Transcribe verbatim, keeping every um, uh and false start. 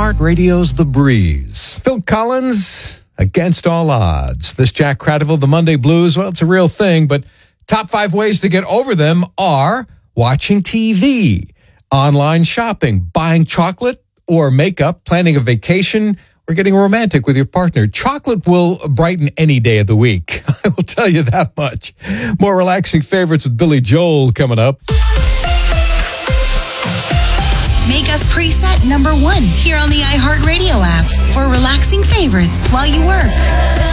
iHeartRadio's The Breeze. Phil Collins, Against All Odds. This Jack Cradiville, the Monday Blues, well, it's a real thing, but top five ways to get over them are watching T V, online shopping, buying chocolate or makeup, planning a vacation, or getting romantic with your partner. Chocolate will brighten any day of the week. I will tell you that much. More relaxing favorites with Billy Joel coming up. Make us preset number one here on the iHeartRadio app for relaxing favorites while you work.